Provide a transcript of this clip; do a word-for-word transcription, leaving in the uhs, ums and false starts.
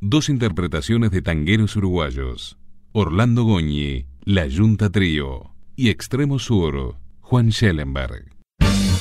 Dos interpretaciones de tangueros uruguayos. Orlando Goñi, La Yunta Trío. Y Extremo Sur, Juan Schellenberg.